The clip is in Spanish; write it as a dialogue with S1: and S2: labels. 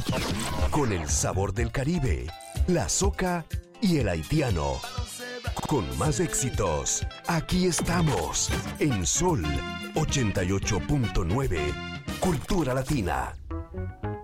S1: Con el sabor del Caribe, la soca y el haitiano. Con más éxitos, aquí estamos en Sol 88.9, Cultura Latina.